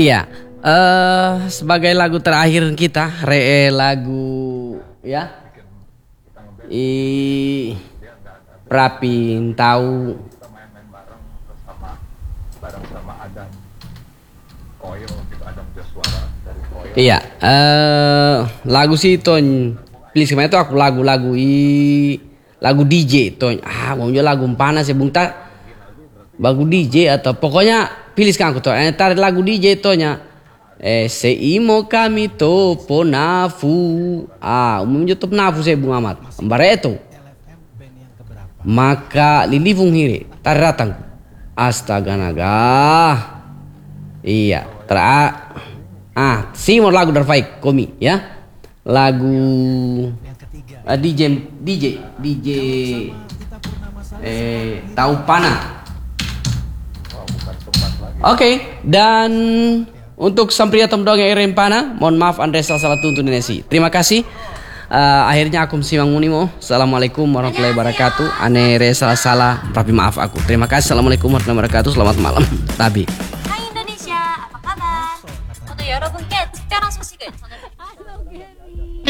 Iya, sebagai lagu terakhir kita, lagu ya, Rapin tahu. Kita main-main bareng terus bareng sama Adam Koyo gitu, Adam Joshua dari Koyo. Iya, lagu sih ton, please kemarin itu aku lagu lagu DJ ton. Mau lagu panas ya bung tak, lagu DJ atau pokoknya pilih sekarang aku tuh. Tarik lagu DJ tonya. Seimo kami topo nafu. Umumnya top nafu saya bung amat. Bareto. Maka lilivung hiri tarik datang. Astaga naga. Iya, Simon lagu terbaik komi ya. Lagu DJ tahu panah. Oke, dan untuk Sampria Tomdong yang Pana, mohon maaf Andre salah tuntun Indonesia. Terima kasih. Akhirnya aku Simang Munimo. Assalamualaikum warahmatullahi wabarakatuh. Ane salah, tapi maaf aku. Terima kasih. Assalamualaikum warahmatullahi wabarakatuh. Selamat malam. Tabi. Hai Indonesia, apa kabar? 오늘 여러분께 특별한 소식을 전해드립니다.